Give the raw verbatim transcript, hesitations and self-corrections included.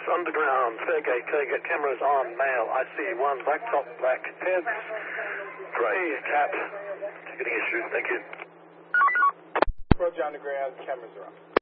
Underground, Fairgate, Fairgate, cameras on, male, I see one, black top, black heads, grey cap, ticketing issue, thank you. Roger Underground, cameras are on.